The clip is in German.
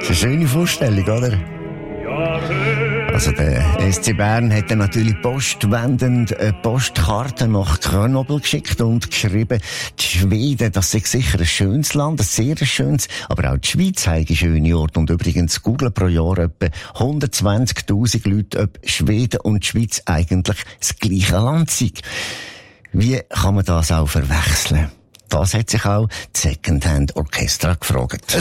Das ist eine schöne Vorstellung, oder? Also der SC Bern hat dann natürlich postwendend eine Postkarte nach Grenoble geschickt und geschrieben, die Schweden, das ist sicher ein schönes Land, ein sehr schönes, aber auch die Schweiz hat schöne Orte. Und übrigens googlen pro Jahr etwa 120'000 Leute, ob Schweden und die Schweiz eigentlich das gleiche Land sind. Wie kann man das auch verwechseln? Das hat sich auch die Secondhand Orchestra gefragt.